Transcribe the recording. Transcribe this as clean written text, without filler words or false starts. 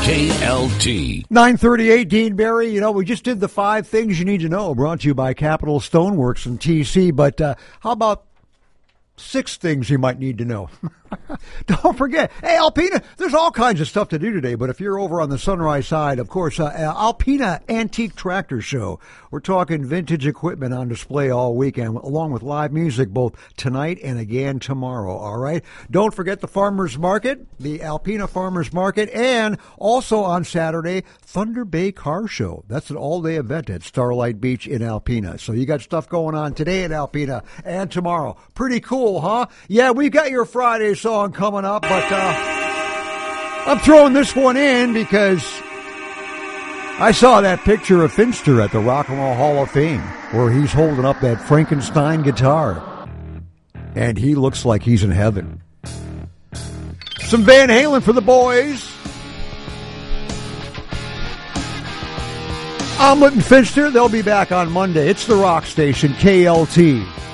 KLT. 938, Dean Barry. You know, we just did the 5 things you need to know, brought to you by Capital Stoneworks and TC. But how about 6 things you might need to know? Don't forget, hey, Alpina, there's all kinds of stuff to do today, but if you're over on the Sunrise side, of course, Alpina Antique Tractor Show. We're talking vintage equipment on display all weekend, along with live music both tonight and again tomorrow, all right? Don't forget the Farmers Market, the Alpina Farmers Market, and also on Saturday, Thunder Bay Car Show. That's an all-day event at Starlight Beach in Alpina. So you got stuff going on today in Alpina and tomorrow. Pretty cool, huh? Yeah, we've got your Friday song coming up, but I'm throwing this one in because I saw that picture of Finster at the Rock and Roll Hall of Fame where he's holding up that Frankenstein guitar, and he looks like he's in heaven. Some Van Halen for the boys. Omelette and Finster, they'll be back on Monday. It's the Rock Station, KLT.